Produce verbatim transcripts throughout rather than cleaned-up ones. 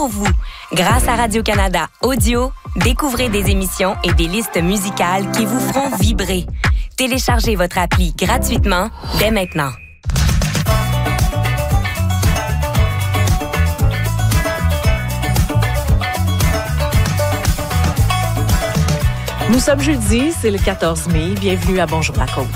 Pour vous, grâce à Radio-Canada Audio, découvrez des émissions et des listes musicales qui vous feront vibrer. Téléchargez votre appli gratuitement dès maintenant. Nous sommes jeudi, c'est le quatorze mai. Bienvenue à Bonjour la Côte.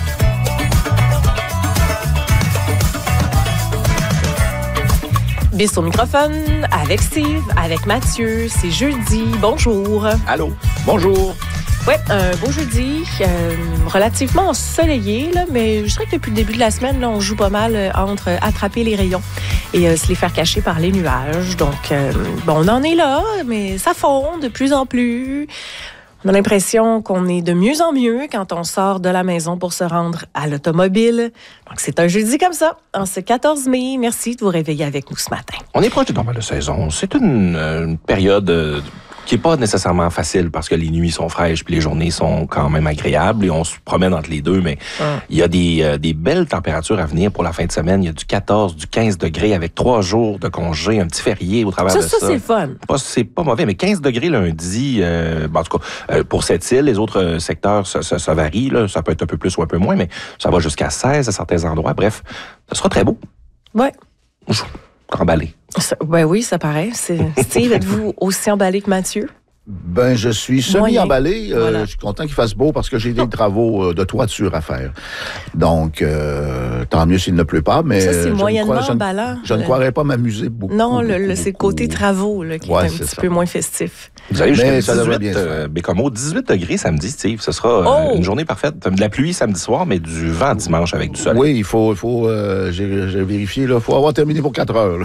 Bis au microphone, avec Steve, avec Mathieu. C'est jeudi. Bonjour. Allô. Bonjour. Oui, un beau jeudi, euh, relativement ensoleillé, là, mais je dirais que depuis le début de la semaine, là, on joue pas mal euh, entre attraper les rayons et euh, se les faire cacher par les nuages. Donc, euh, bon, on en est là, mais ça fond de plus en plus. On a l'impression qu'on est de mieux en mieux quand on sort de la maison pour se rendre à l'automobile. Donc, c'est un jeudi comme ça, en ce quatorze mai. Merci de vous réveiller avec nous ce matin. On est proche du normal de saison. C'est une, une période euh, qui n'est pas nécessairement facile parce que les nuits sont fraîches puis les journées sont quand même agréables et on se promène entre les deux, mais hum. il y a des, euh, des belles températures à venir pour la fin de semaine. Il y a du quatorze, du quinze degrés avec trois jours de congé, un petit férié au travers ça, de ça. Ça, c'est fun. Pas, c'est pas mauvais, mais quinze degrés lundi, euh, ben, en tout cas, euh, pour cette île, les autres euh, secteurs, ça, ça, ça varie, là. Ça peut être un peu plus ou un peu moins, mais ça va jusqu'à seize à certains endroits. Bref, ça sera très beau. Ouais. Je suis emballé. Ça, ben oui, ça paraît. C'est... Steve, êtes-vous aussi emballé que Mathieu? Ben, je suis semi-emballé. Euh, voilà. Je suis content qu'il fasse beau parce que j'ai des travaux euh, de toiture à faire. Donc, euh, tant mieux s'il ne pleut pas, mais... Ça, c'est euh, moyennement crois, je emballant. Je ne, je ne croirais pas m'amuser beaucoup. Non, le, beaucoup, le, c'est le beaucoup. côté travaux là, qui ouais, est un c'est petit ça. peu moins festif. Vous allez jusqu'à mais ça devrait dix-huit, bien euh, Bécomo, dix-huit degrés samedi, Steve. Ce sera euh, Oh! une journée parfaite. De la pluie samedi soir, mais du vent dimanche avec du soleil. Oui, il faut... Il faut euh, j'ai, j'ai vérifié, il faut avoir terminé pour quatre heures.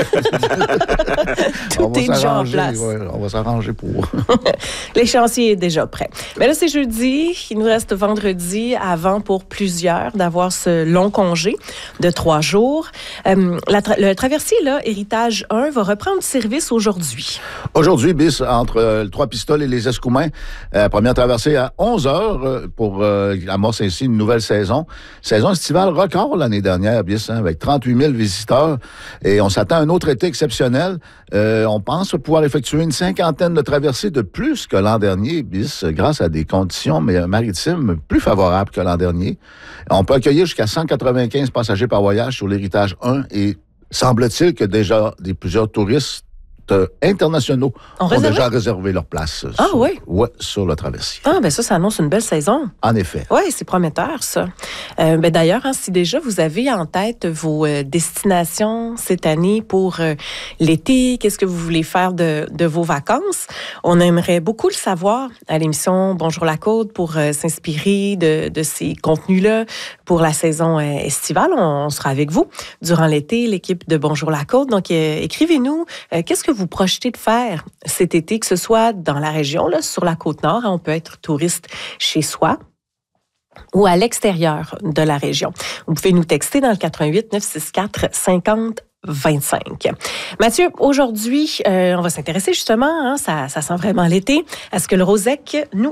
Tout est déjà en place. Ouais, on va s'arranger pour... L'échéancier est déjà prêt. Mais là, c'est jeudi. Il nous reste vendredi avant pour plusieurs d'avoir ce long congé de trois jours. Euh, la tra- le traversier, là, Héritage un, va reprendre service aujourd'hui. Aujourd'hui, bis, entre euh, le Trois-Pistoles et les Escoumins, euh, première traversée à onze heures euh, pour euh, amorcer ainsi une nouvelle saison. Saison estivale record l'année dernière, bis, hein, avec trente-huit mille visiteurs. Et on s'attend à un autre été exceptionnel. Euh, on pense pouvoir effectuer une cinquantaine de traversées de plus que l'an dernier, bis, grâce à des conditions maritimes plus favorables que l'an dernier. On peut accueillir jusqu'à cent quatre-vingt-quinze passagers par voyage sur l'Héritage un et semble-t-il que déjà des, plusieurs touristes internationaux On ont réservé? déjà réservé leur place. Ah sur, oui? Ouais, sur le traversier. Ah, ben ça, ça annonce une belle saison. En effet. Oui, c'est prometteur, ça. Euh, ben d'ailleurs, hein, si déjà vous avez en tête vos euh, destinations cette année pour euh, l'été, qu'est-ce que vous voulez faire de, de vos vacances, on aimerait beaucoup le savoir à l'émission Bonjour la Côte pour euh, s'inspirer de, de ces contenus-là pour la saison euh, estivale. On, on sera avec vous durant l'été, l'équipe de Bonjour la Côte. Donc, euh, écrivez-nous, euh, qu'est-ce que vous projetez de faire cet été, que ce soit dans la région, là, sur la Côte-Nord, hein, on peut être touriste chez soi, ou à l'extérieur de la région. Vous pouvez nous texter dans le quatre un huit neuf six quatre cinquante vingt-cinq. Mathieu, aujourd'hui, euh, on va s'intéresser justement, hein, ça, ça sent vraiment l'été, à ce que le Rosec nous